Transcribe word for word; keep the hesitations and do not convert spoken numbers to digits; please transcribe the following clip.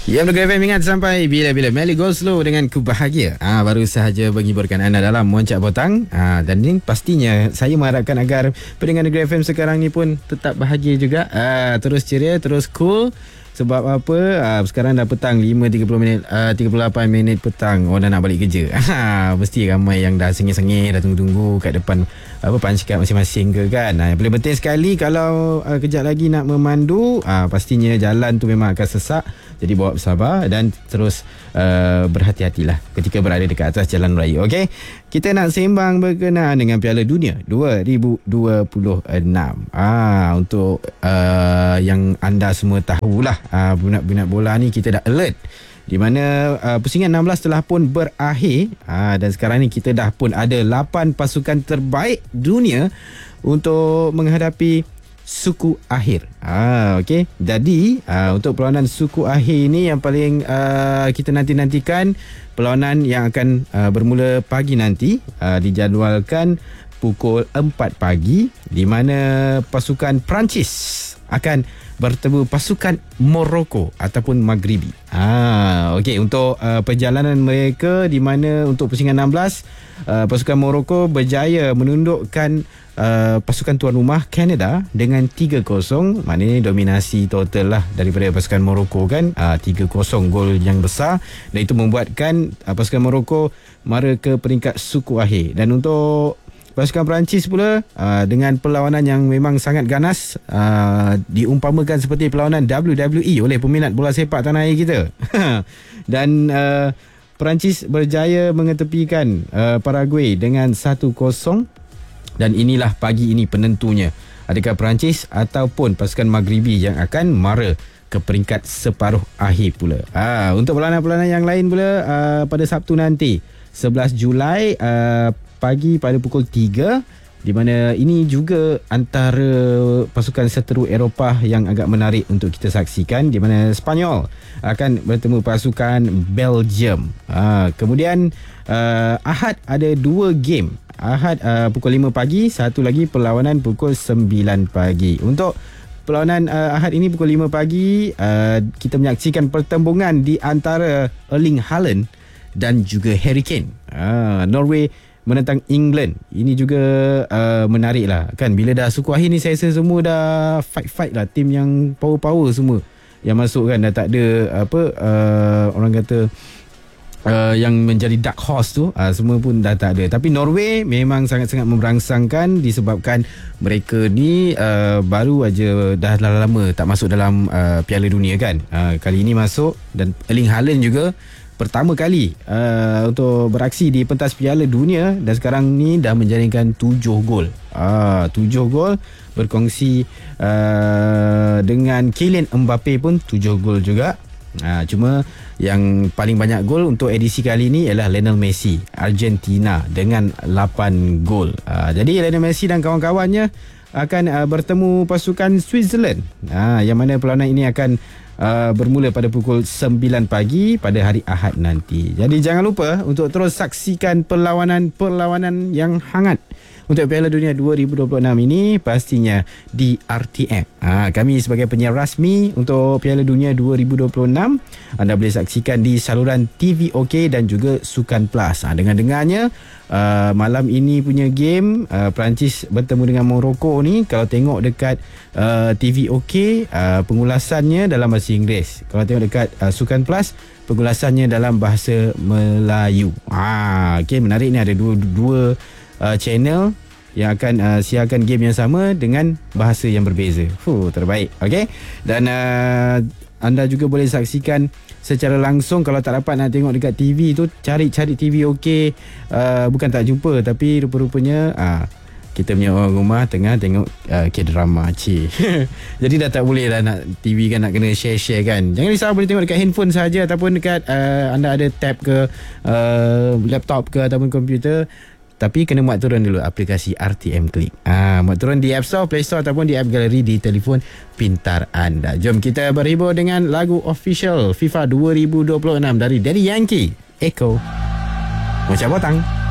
Ya, Melody F M ingat sampai bila-bila Melly Go Slow dengan Ku Bahagia. Ah, baru sahaja menghiburkan anda dalam Moncak Botang. Ah, dan ini pastinya saya mengharapkan agar pendengar Negeri F M sekarang ni pun tetap bahagia juga. Ah, terus ceria, terus cool. Sebab apa? Uh, sekarang dah petang lima tiga puluh minit, uh, tiga puluh lapan minit petang. Orang dah nak balik kerja. Mesti ramai yang dah sengih-sengih, dah tunggu-tunggu kat depan apa punch card masing-masing ke kan. Uh, yang paling penting sekali kalau uh, kejap lagi nak memandu, uh, pastinya jalan tu memang akan sesak. Jadi bawa bersabar dan terus uh, berhati-hatilah ketika berada dekat atas jalan raya. Okey. Kita nak sembang berkenaan dengan Piala Dunia dua ribu dua puluh enam. Ah, untuk uh, yang anda semua tahulah, uh, minat-minat bola ni kita dah alert. Di mana uh, pusingan enam belas telah pun berakhir, uh, dan sekarang ni kita dah pun ada lapan pasukan terbaik dunia untuk menghadapi suku akhir. Ah, okey. Jadi uh, untuk perlawanan suku akhir ini yang paling uh, kita nanti-nantikan, perlawanan yang akan uh, bermula pagi nanti, uh, dijadualkan pukul empat pagi, di mana pasukan Perancis akan bertemu pasukan Morocco ataupun Maghribi. Ah, okey, untuk uh, perjalanan mereka, di mana untuk pusingan enam belas uh, pasukan Morocco berjaya menundukkan uh, pasukan tuan rumah Canada dengan tiga kosong. Maknanya dominasi total lah daripada pasukan Morocco kan, uh, tiga kosong, gol yang besar, dan itu membuatkan uh, pasukan Morocco mara ke peringkat suku akhir. Dan untuk pasukan Perancis pula, uh, dengan perlawanan yang memang sangat ganas, uh, diumpamakan seperti perlawanan W W E oleh peminat bola sepak tanah air kita. Dan uh, Perancis berjaya mengetepikan uh, Paraguay dengan satu kosong. Dan inilah pagi ini penentunya, adakah Perancis ataupun pasukan Maghribi yang akan mara ke peringkat separuh akhir pula. Uh, untuk perlawanan-perlawanan yang lain pula, uh, pada Sabtu nanti sebelas Julai uh, pagi pada pukul tiga, di mana ini juga antara pasukan seteru Eropah yang agak menarik untuk kita saksikan, di mana Sepanyol akan bertemu pasukan Belgium. Ha, kemudian uh, Ahad ada dua game. Ahad uh, pukul lima pagi, satu lagi perlawanan pukul sembilan pagi. Untuk perlawanan uh, Ahad ini pukul lima pagi, uh, kita menyaksikan pertembungan di antara Erling Haaland dan juga Harry Kane. Uh, Norway menentang England. Ini juga uh, menarik lah kan. Bila dah suku akhir ni, saya rasa semua dah fight-fight lah. Tim yang power-power semua yang masuk kan, dah tak ada apa, uh, orang kata uh, yang menjadi dark horse tu, uh, semua pun dah tak ada. Tapi Norway memang sangat-sangat memberangsangkan, disebabkan mereka ni uh, baru aja dah lama tak masuk dalam uh, Piala Dunia kan. Uh, kali ini masuk, dan Erling Haaland juga pertama kali uh, untuk beraksi di pentas Piala Dunia, dan sekarang ni dah menjaringkan tujuh gol. Ah, tujuh gol, berkongsi uh, dengan Kylian Mbappe pun tujuh gol juga. Ah, cuma yang paling banyak gol untuk edisi kali ni ialah Lionel Messi, Argentina, dengan lapan gol. Ah, jadi Lionel Messi dan kawan-kawannya akan uh, bertemu pasukan Switzerland. Ah, yang mana perlawanan ini akan Uh, bermula pada pukul sembilan pagi pada hari Ahad nanti. Jadi jangan lupa untuk terus saksikan perlawanan-perlawanan yang hangat untuk Piala Dunia dua ribu dua puluh enam ini, pastinya di R T M. Ha, kami sebagai penyiar rasmi untuk Piala Dunia dua ribu dua puluh enam, anda boleh saksikan di saluran T V OK dan juga Sukan Plus. Ha, dengar-dengarnya uh, malam ini punya game uh, Perancis bertemu dengan Morocco ni, kalau tengok dekat uh, T V OK, uh, pengulasannya dalam bahasa Inggeris. Kalau tengok dekat uh, Sukan Plus, pengulasannya dalam bahasa Melayu. Ha, okay, menarik ni, ada dua dua Uh, channel yang akan uh, siarkan game yang sama dengan bahasa yang berbeza. Fuh, terbaik. Okey. Dan uh, anda juga boleh saksikan secara langsung. Kalau tak dapat nak tengok dekat T V tu, cari-cari T V OK. Uh, bukan tak jumpa, tapi rupa-rupanya uh, kita punya orang rumah tengah tengok uh, K-drama cik. Jadi dah tak boleh lah nak T V kan, nak kena share-share kan. Jangan risau, boleh tengok dekat handphone saja, ataupun dekat uh, anda ada tab ke, uh, laptop ke, ataupun komputer. Tapi kena muat turun dulu aplikasi R T M Click. Ah, muat turun di App Store, Play Store, ataupun di App Gallery di telefon pintar anda. Jom kita berhibur dengan lagu official FIFA dua ribu dua puluh enam dari Daddy Yankee, Echo. Moncak Botang.